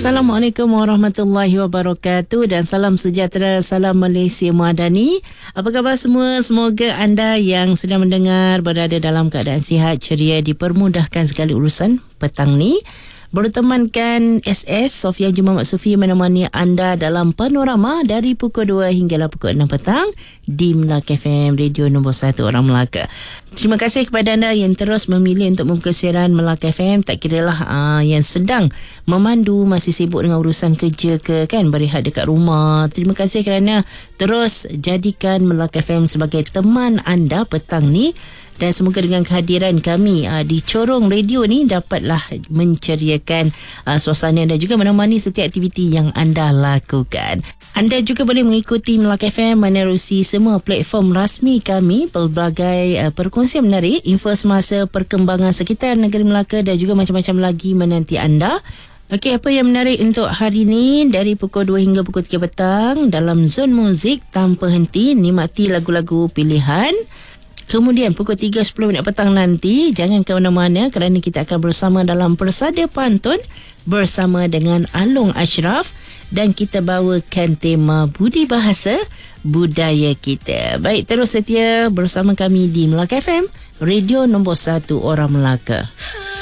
Assalamualaikum warahmatullahi wabarakatuh dan salam sejahtera, salam Malaysia Madani. Apa khabar semua? Semoga anda yang sedang mendengar berada dalam keadaan sihat, ceria, dipermudahkan segala urusan petang ni. Bertemankan SS Sofia Jumamat Sufi menemani anda dalam panorama dari pukul 2 hinggalah pukul 6 petang di Melaka FM, radio nombor 1 orang Melaka. Terima kasih kepada anda yang terus memilih untuk membuka siaran Melaka FM. Tak kiralah yang sedang memandu, masih sibuk dengan urusan kerja ke, kan, berehat dekat rumah. Terima kasih kerana terus jadikan Melaka FM sebagai teman anda petang ni. Dan semoga dengan kehadiran kami di corong radio ni dapatlah menceriakan suasana dan juga menemani setiap aktiviti yang anda lakukan. Anda juga boleh mengikuti Melaka FM menerusi semua platform rasmi kami, pelbagai perkongsian menarik, info semasa perkembangan sekitar negeri Melaka dan juga macam-macam lagi menanti anda. Okey, apa yang menarik untuk hari ini? Dari pukul 2 hingga pukul 3 petang dalam zon muzik tanpa henti, nikmati lagu-lagu pilihan. Kemudian pukul 3.10 petang nanti, jangan ke mana-mana kerana kita akan bersama dalam Persada Pantun bersama dengan Along Ashraf dan kita bawakan tema Budi Bahasa Budaya kita. Baik, terus setia bersama kami di Melaka FM, radio nombor 1 orang Melaka.